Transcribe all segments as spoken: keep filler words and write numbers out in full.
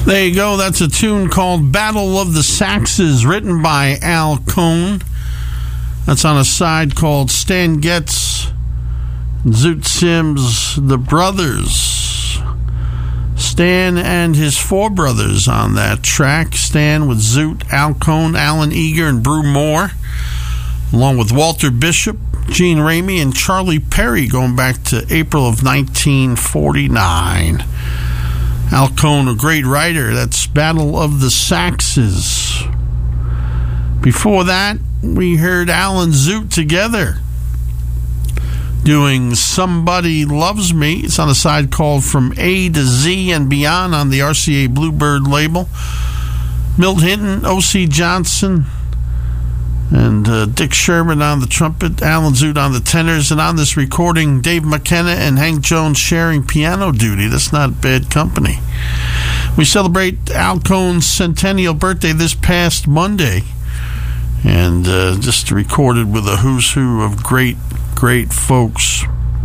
There you go. That's a tune called Battle of the Saxes, written by Al Cohn. That's on a side called Stan Getz, Zoot Sims, The Brothers. Stan and his four brothers on that track. Stan with Zoot, Al Cohn, Alan Eager, and Brew Moore, along with Walter Bishop, Gene Ramey, and Charlie Perry, going back to April of nineteen forty-nine. Al Cohn, a great writer. That's Battle of the Saxes. Before that, we heard Alan Zoot together doing Somebody Loves Me. It's on a side called From A to Z and Beyond on the R C A Bluebird label. Milt Hinton, O C Johnson, and uh, Dick Sherman on the trumpet, Alan Zoot on the tenors, and on this recording, Dave McKenna and Hank Jones sharing piano duty. That's not bad company. We celebrate Al Cohn's centennial birthday this past Monday, and uh, just recorded with a who's who of great, great folks.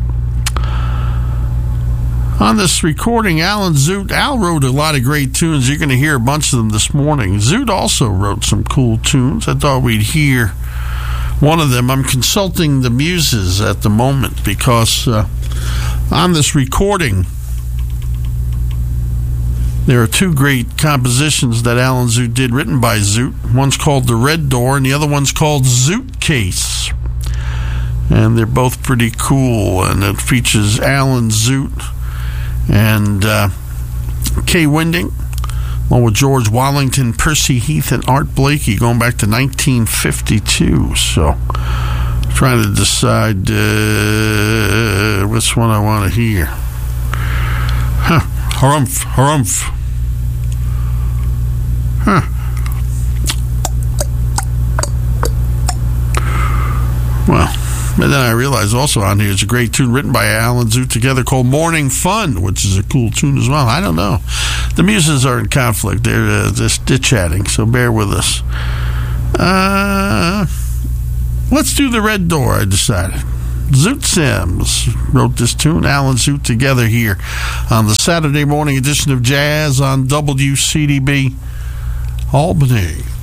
On this recording, Alan Zoot, Al wrote a lot of great tunes. You're going to hear a bunch of them this morning. Zoot also wrote some cool tunes. I thought we'd hear one of them. I'm consulting the muses at the moment because uh, on this recording, there are two great compositions that Alan Zoot did, written by Zoot. One's called The Red Door, and the other one's called Zoot Case. And they're both pretty cool, and it features Alan Zoot and uh, Kay Winding, along with George Wallington, Percy Heath, and Art Blakey, going back to nineteen fifty-two. So, trying to decide uh, which one I want to hear. Huh. Harumph, harumph. Huh. Well, and then I realized also on here is a great tune written by Alan Zoot together called Morning Fun, which is a cool tune as well. I don't know. The muses are in conflict. They're uh, just they're chatting, so bear with us. Uh, let's do The Red Door, I decided. Zoot Sims wrote this tune, Alan Zoot together here on the Saturday morning edition of Jazz on W C D B Albany.